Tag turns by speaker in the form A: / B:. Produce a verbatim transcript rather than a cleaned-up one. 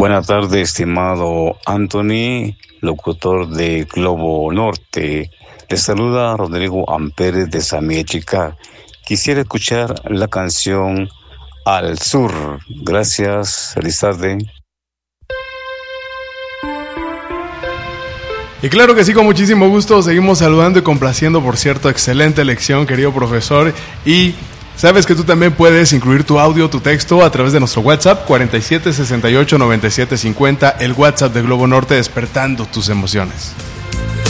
A: Buenas tardes, estimado Anthony, locutor de Globo Norte. Le saluda Rodrigo Amperes de Samiechica. Quisiera escuchar la canción Al Sur. Gracias, feliz tarde.
B: Y claro que sí, con muchísimo gusto. Seguimos saludando y complaciendo, por cierto, excelente lección, querido profesor. Y sabes que tú también puedes incluir tu audio, tu texto a través de nuestro WhatsApp cuarenta y siete sesenta y ocho noventa y siete cincuenta, el WhatsApp de Globo Norte, despertando tus emociones.